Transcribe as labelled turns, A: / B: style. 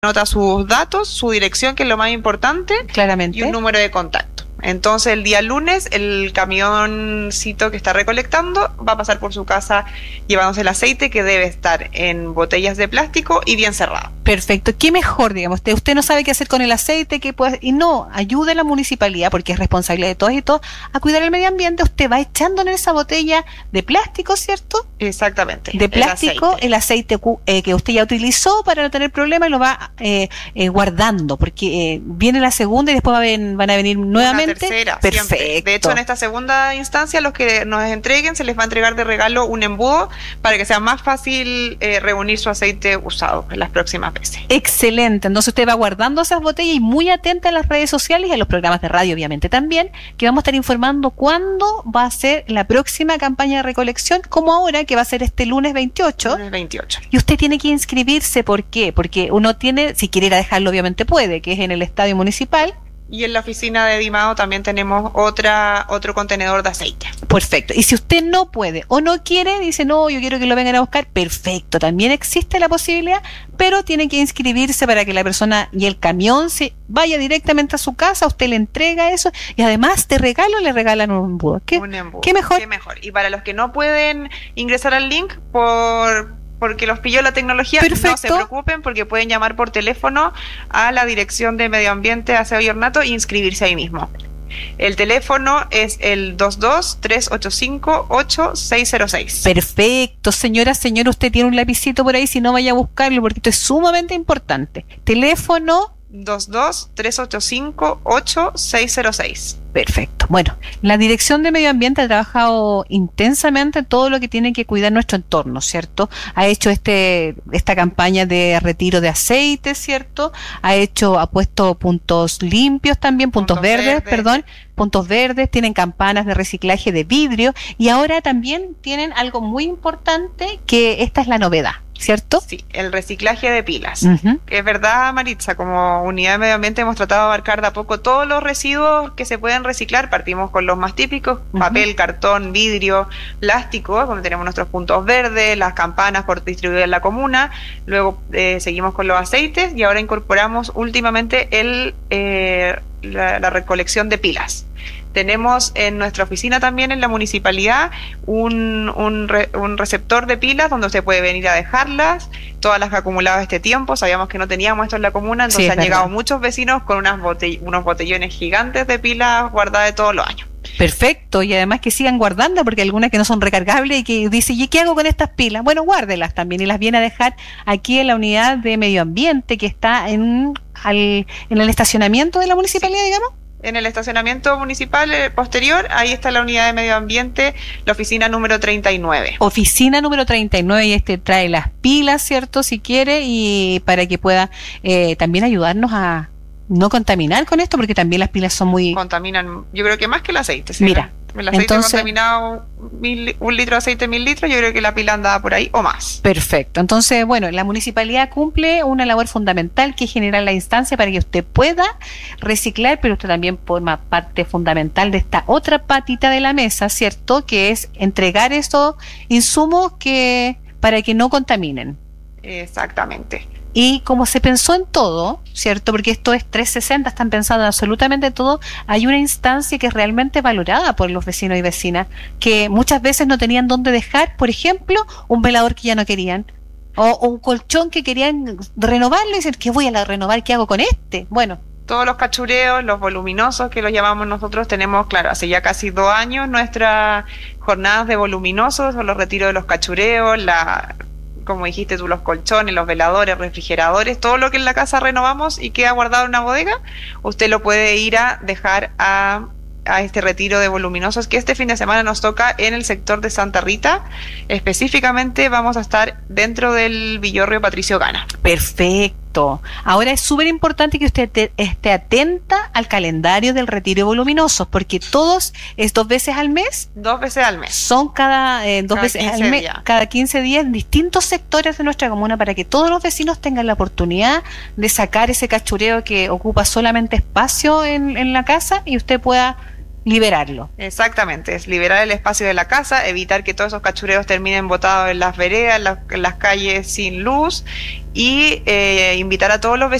A: Anota sus datos, su dirección, que es lo más importante,
B: claramente,
A: y un número de contacto. Entonces el día lunes el camioncito que está recolectando va a pasar por su casa llevándose el aceite, que debe estar en botellas de plástico y bien cerrado.
B: Perfecto. ¿Qué mejor, digamos? Usted no sabe qué hacer con el aceite, y no, ayude a la municipalidad, porque es responsabilidad de todos y todos, a cuidar el medio ambiente. Usted va echando en esa botella de plástico, ¿cierto?
A: Exactamente.
B: De plástico, el aceite que usted ya utilizó para no tener problemas, lo va guardando, porque viene la segunda y después van a venir nuevamente.
A: Tercera,
B: perfecto.
A: Siempre. De hecho, en esta segunda instancia, los que nos entreguen, se les va a entregar de regalo un embudo para que sea más fácil reunir su aceite usado en las próximas veces.
B: Excelente. Entonces usted va guardando esas botellas y muy atenta a las redes sociales y a los programas de radio, obviamente también, que vamos a estar informando cuándo va a ser la próxima campaña de recolección, como ahora, que va a ser este lunes 28.
A: Lunes 28.
B: Y usted tiene que inscribirse. ¿Por qué? Porque uno tiene, si quiere ir a dejarlo, obviamente puede, que es en el estadio municipal.
A: Y en la oficina de Dimao también tenemos otro contenedor de aceite.
B: Perfecto. Y si usted no puede o no quiere, dice, no, yo quiero que lo vengan a buscar, perfecto. También existe la posibilidad, pero tiene que inscribirse para que la persona y el camión se vaya directamente a su casa, usted le entrega eso y además de regalo le regalan un embudo. ¿Qué mejor?
A: ¿Qué mejor? Y para los que no pueden ingresar al link porque los pilló la tecnología,
B: perfecto,
A: no se preocupen, porque pueden llamar por teléfono a la Dirección de Medio Ambiente, Aseo y Ornato, e inscribirse ahí mismo. El teléfono es el 22-385-8606.
B: Perfecto, señora, usted tiene un lapicito por ahí, si no vaya a buscarlo, porque esto es sumamente importante. Teléfono
A: 22-385-8606.
B: Perfecto. Bueno, la Dirección de Medio Ambiente ha trabajado intensamente en todo lo que tiene que cuidar nuestro entorno, ¿cierto? Ha hecho esta campaña de retiro de aceite, ¿cierto? Ha puesto puntos limpios también, puntos verdes, tienen campanas de reciclaje de vidrio y ahora también tienen algo muy importante, que esta es la novedad, ¿cierto?
A: Sí, el reciclaje de pilas.
B: Uh-huh.
A: Es verdad, Maritza, como Unidad de Medio Ambiente hemos tratado de abarcar de a poco todos los residuos que se pueden reciclar. Partimos con los más típicos, papel, cartón, vidrio, plástico, donde tenemos nuestros puntos verdes, las campanas por distribuir en la comuna. Luego seguimos con los aceites y ahora incorporamos últimamente la recolección de pilas. Tenemos en nuestra oficina también en la municipalidad un receptor de pilas donde usted puede venir a dejarlas, todas las que ha acumulado este tiempo. Sabíamos que no teníamos esto en la comuna, entonces han llegado muchos vecinos con unos botellones gigantes de pilas guardadas de todos los años.
B: Perfecto, y además que sigan guardando, porque hay algunas que no son recargables y que dice, ¿y qué hago con estas pilas? Bueno, guárdelas también y las viene a dejar aquí en la unidad de medio ambiente que está en el estacionamiento de la municipalidad, digamos.
A: En el estacionamiento municipal posterior, ahí está la unidad de medio ambiente, la oficina número 39.
B: Oficina número 39, y trae las pilas, ¿cierto? Si quiere, y para que pueda también ayudarnos a no contaminar con esto, porque también las pilas son muy...
A: Contaminan, yo creo que más que el aceite. ¿Sí?
B: Mira,
A: el aceite contaminado, 1 litro de aceite, 1000 litros, yo creo que la pila andaba por ahí o más.
B: Perfecto. Entonces, bueno, la municipalidad cumple una labor fundamental, que es generar la instancia para que usted pueda reciclar, pero usted también forma parte fundamental de esta otra patita de la mesa, ¿cierto? Que es entregar esos insumos para que no contaminen.
A: Exactamente.
B: Y como se pensó en todo, ¿cierto? Porque esto es 360, están pensando en absolutamente todo, hay una instancia que es realmente valorada por los vecinos y vecinas, que muchas veces no tenían dónde dejar, por ejemplo, un velador que ya no querían, o un colchón que querían renovarlo y dicen, ¿qué voy a renovar? ¿Qué hago con este? Bueno.
A: Todos los cachureos, los voluminosos que los llamamos nosotros, tenemos, claro, hace ya casi 2 años nuestras jornadas de voluminosos, o los retiros de los cachureos, como dijiste tú, los colchones, los veladores, refrigeradores, todo lo que en la casa renovamos y queda guardado en una bodega, usted lo puede ir a dejar a este retiro de voluminosos, que este fin de semana nos toca en el sector de Santa Rita. Específicamente vamos a estar dentro del Villorrio Patricio Gana.
B: Perfecto. Ahora es súper importante que usted esté atenta al calendario del retiro de voluminosos, porque todos es 2 veces al mes.
A: 2 veces al mes.
B: Son cada 2 veces al mes, cada 15 días en distintos sectores de nuestra comuna, para que todos los vecinos tengan la oportunidad de sacar ese cachureo que ocupa solamente espacio en la casa y usted pueda liberarlo.
A: Exactamente, es liberar el espacio de la casa, evitar que todos esos cachureos terminen botados en las veredas, en las calles sin luz, y invitar a todos los vecinos